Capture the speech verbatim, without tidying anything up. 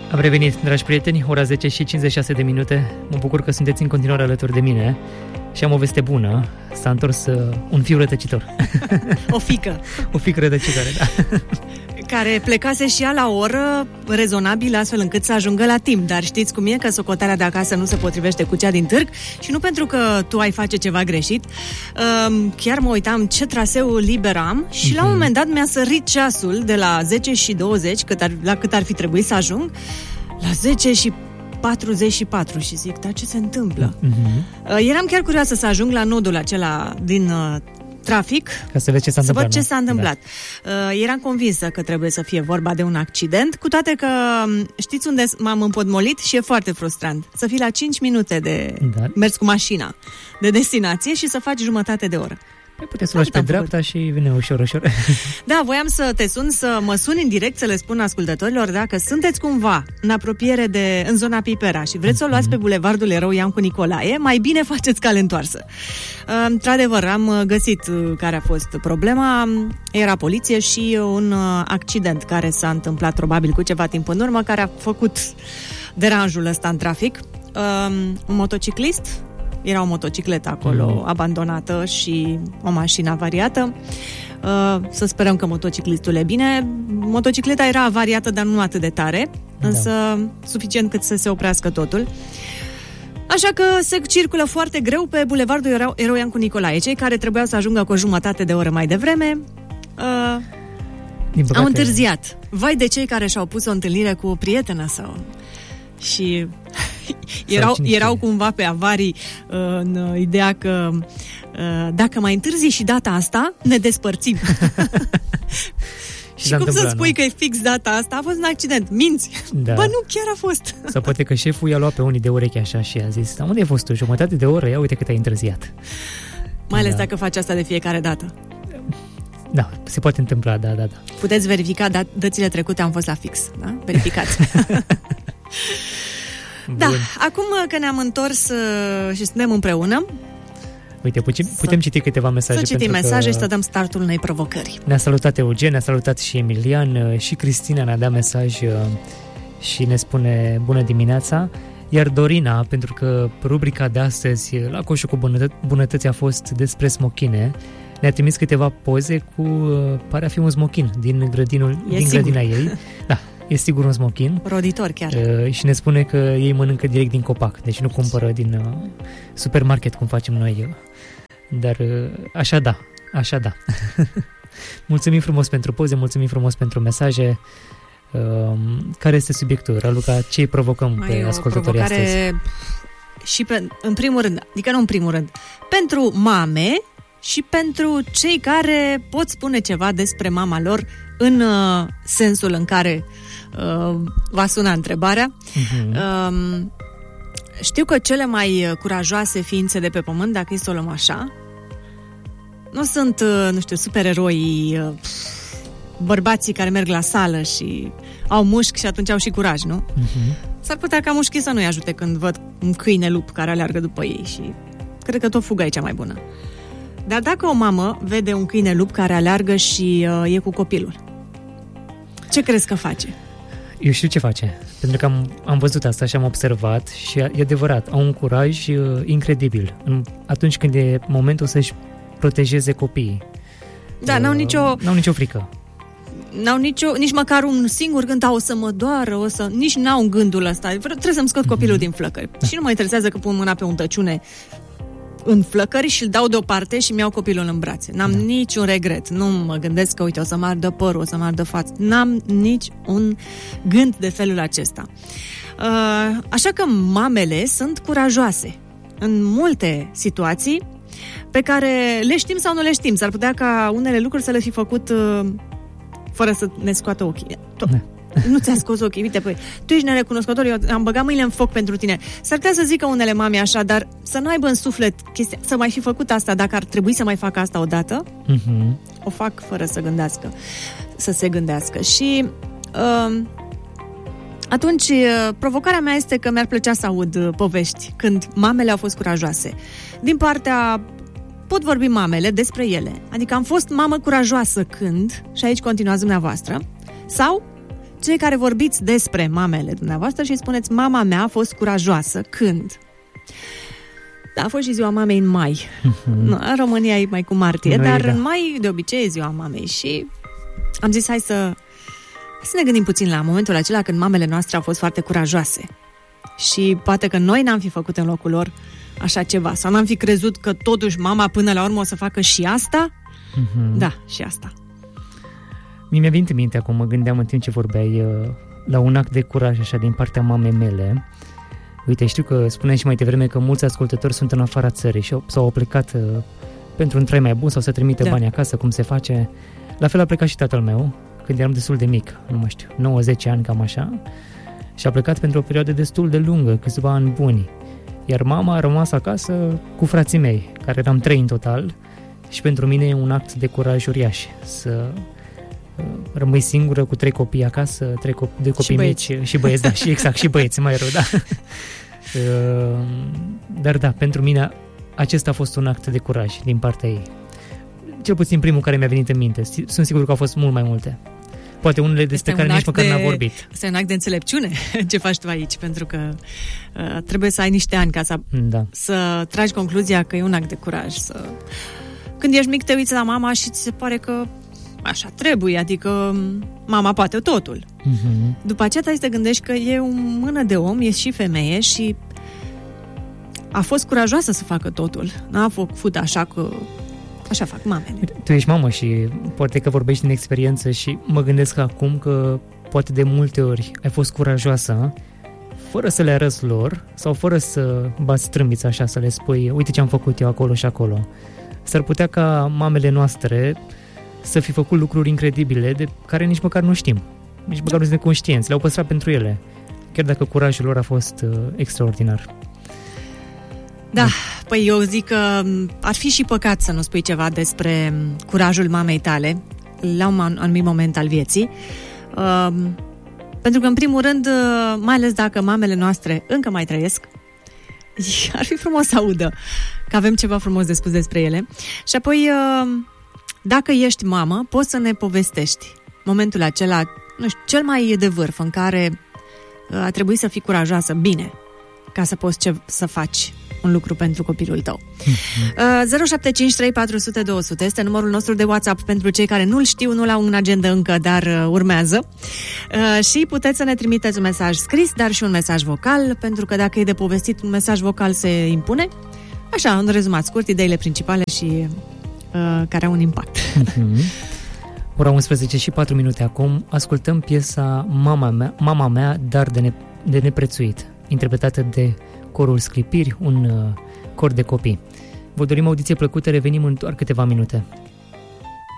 Am revenit, dragi prieteni, ora zece și cincizeci și șase de minute. Mă bucur că sunteți în continuare alături de mine. Și am o veste bună. S-a întors uh, un fiu rătăcitor. O fică. O fică rătăcitoare, da. Care plecase și ea la o oră rezonabilă, astfel încât să ajungă la timp. Dar știți cum e, că socoteala de acasă nu se potrivește cu cea din târg. Și nu pentru că tu ai face ceva greșit. uh, Chiar mă uitam ce traseu liber am. Și mm-hmm. la un moment dat mi-a sărit ceasul de la zece și douăzeci, cât ar, la cât ar fi trebuit să ajung, la zece și patruzeci și patru. Și zic, dar ce se întâmplă? Mm-hmm. uh, Eram chiar curioasă să ajung la nodul acela din uh, trafic, ca să vezi ce s-a să întâmplat, văd ce s-a întâmplat. Da. Uh, eram convinsă că trebuie să fie vorba de un accident, cu toate că știți unde m-am împotmolit și e foarte frustrant. Să fii la cinci minute de da. mers cu mașina de destinație și să faci jumătate de oră. Păi puteți să luați pe dreapta făcut. Și vine ușor, ușor. Da, voiam să te sun, să mă sun în direct, să le spun ascultătorilor dacă sunteți cumva în apropiere de, în zona Pipera și vreți să o luați pe bulevardul Erou Iancu Nicolae, mai bine faceți cale întoarsă. Într-adevăr, am găsit care a fost problema. Era poliție și un accident care s-a întâmplat probabil cu ceva timp în urmă, care a făcut deranjul ăsta în trafic. Un motociclist, era o motocicletă acolo mm-hmm. abandonată și o mașină avariată. Uh, să sperăm că motociclistul e bine. Motocicleta era avariată, dar nu atât de tare, da. însă suficient cât să se oprească totul. Așa că se circulă foarte greu pe bulevardul Erou Iancu Nicolae. Cei care trebuiau să ajungă cu o jumătate de oră mai devreme uh, au întârziat. Vai de cei care și-au pus o întâlnire cu o prietenă sau... și... Erau, erau cumva pe avarii uh, în ideea că uh, dacă mai întârzi și data asta, ne despărțim. Și, și cum să spui nu? Că e fix data asta? A fost un accident. Minți? Da. Bă, nu, chiar a fost. Sau poate că șeful i-a luat pe unii de ureche așa și a zis, unde ai fost tu? Jumătate de oră? Ia uite cât ai întârziat. Mai ales da. dacă faci asta de fiecare dată. Da, se poate întâmpla, da, da, da. Puteți verifica, da, dățile trecute am fost la fix, da? Verificați. Da, bun. Acum că ne-am întors uh, și suntem împreună, uite, putem, putem citi câteva mesaje. Să citim mesaje și să dăm startul unei provocări. Ne-a salutat Eugen, ne-a salutat și Emilian, și Cristina ne-a dat mesaj și ne spune bună dimineața. Iar Dorina, pentru că rubrica de astăzi la coșul cu bunătă- bunătăți a fost despre smochine, ne-a trimis câteva poze cu, pare a fi un smochin din, grădinul, din grădina ei. Da. E sigur un smochin. Roditor chiar. Uh, și ne spune că ei mănâncă direct din copac, deci nu cumpără din uh, supermarket cum facem noi. Dar uh, așa da, așa da. Mulțumim frumos pentru poze, mulțumim frumos pentru mesaje. Uh, care este subiectul, Raluca? Ce îi provocăm mai pe ascultătorii astăzi? Și pe, în primul rând, adică nu în primul rând, pentru mame și pentru cei care pot spune ceva despre mama lor în uh, sensul în care uh, va suna întrebarea. Uh-huh. Uh, știu că cele mai curajoase ființe de pe pământ, dacă e să o luăm așa, nu sunt, uh, nu știu, supereroi, uh, bărbații care merg la sală și au mușchi și atunci au și curaj, nu? Uh-huh. S-ar putea ca mușchii să nu-i ajute când văd un câine lup care aleargă după ei și cred că tot fuga e cea mai bună. Dar dacă o mamă vede un câine lup care aleargă și uh, e cu copilul, ce crezi că face? Eu știu ce face, pentru că am, am văzut asta și am observat și e adevărat, au un curaj uh, incredibil în, atunci când e momentul să-și protejeze copiii. Da, uh, n-au nicio... N-au nicio frică. N-au nicio, nici măcar un singur gând, o să mă doară, o să... Nici n-au gândul ăsta, trebuie să-mi scot copilul mm-hmm. din flăcări. Da. Și nu mă interesează că pun mâna pe un tăciune în flăcări și îl dau deoparte și mi-au copilul în brațe. N-am da. niciun regret. Nu mă gândesc că, uite, o să mă ardă părul, o să mă ardă față. N-am nici un gând de felul acesta. Uh, așa că mamele sunt curajoase în multe situații pe care le știm sau nu le știm. S-ar putea ca unele lucruri să le fi făcut uh, fără să ne scoată ochii. Da. Nu ți-a scos ochii, uite, păi, tu ești nerecunoscător, eu am băgat mâinile în foc pentru tine. S-ar putea să zică unele mame așa, dar să nu aibă în suflet chestia, să mai fi făcut asta, dacă ar trebui să mai fac asta odată, uh-huh. o fac fără să gândească, să se gândească. Și uh, atunci, provocarea mea este că mi-ar plăcea să aud povești când mamele au fost curajoase. Din partea, pot vorbi mamele despre ele. Adică am fost mamă curajoasă când, și aici continuați dumneavoastră, sau cei care vorbiți despre mamele dumneavoastră și spuneți, mama mea a fost curajoasă. Când? Da, a fost și ziua mamei în mai. Mm-hmm. Nu, în România e mai cu martie, Noi, dar da. în mai de obicei e ziua mamei și am zis, hai să, să ne gândim puțin la momentul acela când mamele noastre au fost foarte curajoase. Și poate că noi n-am fi făcut în locul lor așa ceva, sau n-am fi crezut că totuși mama până la urmă o să facă și asta. Mm-hmm. Da, și asta. Mi-a venit în minte acum, mă gândeam în timp ce vorbeai la un act de curaj așa din partea mamei mele. Uite, știu că spuneai și mai devreme că mulți ascultători sunt în afara țării și sau au plecat uh, pentru un trai mai bun sau să trimite da. bani acasă, cum se face. La fel a plecat și tatăl meu, când eram destul de mic, nu mai știu, nouă zece ani, cam așa, și a plecat pentru o perioadă destul de lungă, câțiva ani buni. Iar mama a rămas acasă cu frații mei, care eram trei în total, și pentru mine e un act de curaj uriaș să uh, rămâi singură cu trei copii acasă, trei copii, doi copii și mici și băieți, da, și exact, și băieți, mai rău, da. Uh, dar da, pentru mine acesta a fost un act de curaj din partea ei. Cel puțin primul care mi-a venit în minte. Sunt sigur că au fost mult mai multe. Poate unele despre care nici măcar de, n-a vorbit. Este un act de înțelepciune ce faci tu aici, pentru că uh, trebuie să ai niște ani ca să, da. să tragi concluzia că e un act de curaj. Să... Când ești mic te uiți la mama și ți se pare că așa trebuie, adică mama poate totul. Uh-huh. După aceea trebuie să te gândești că e o mână de om, e și femeie și a fost curajoasă să facă totul. N-a făcut așa că așa fac mamele. Tu ești mamă și poate că vorbești din experiență și mă gândesc acum că poate de multe ori ai fost curajoasă fără să le arăți lor sau fără să bați trâmbița așa, să le spui uite ce am făcut eu acolo și acolo. S-ar putea ca mamele noastre să fi făcut lucruri incredibile de care nici măcar nu știm. Nici măcar nu suntem conștienți. Le-au păstrat pentru ele. Chiar dacă curajul lor a fost uh, extraordinar. Da, păi eu zic că ar fi și păcat să nu spui ceva despre curajul mamei tale la un anumit moment al vieții. Uh, pentru că, în primul rând, uh, mai ales dacă mamele noastre încă mai trăiesc, ar fi frumos să audă că avem ceva frumos de spus despre ele. Și apoi, uh, dacă ești mamă, poți să ne povestești momentul acela, nu știu, cel mai de vârf în care uh, a trebuit să fii curajoasă, bine, ca să poți ce, să faci un lucru pentru copilul tău. Uh, zero șapte cinci trei patru zero zero doi zero zero este numărul nostru de WhatsApp pentru cei care nu-l știu, nu l-au în agenda încă, dar uh, urmează. Uh, și puteți să ne trimiteți un mesaj scris, dar și un mesaj vocal, pentru că dacă e de povestit, un mesaj vocal se impune. Așa, în rezumat scurt, ideile principale și uh, care au un impact. Uh-huh. Ora unsprezece și patru minute acum, ascultăm piesa Mama mea, Mama mea dar de, ne, de neprețuit, interpretată de Corul Sclipiri, un uh, cor de copii. Vă dorim audiție plăcută, revenim în doar câteva minute.